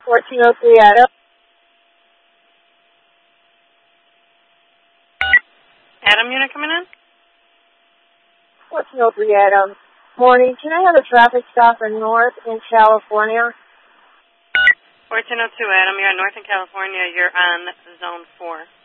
1403 Adam. Adam unit coming in? 1403 Adam. Morning. Can I have a traffic stop in North in California? 1402 Adam, you're in North in California. You're on zone 4.